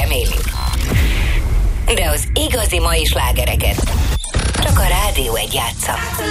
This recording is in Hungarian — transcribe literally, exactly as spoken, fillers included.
remélik. De az igazi mai slágereket csak a Rádió egy játsza.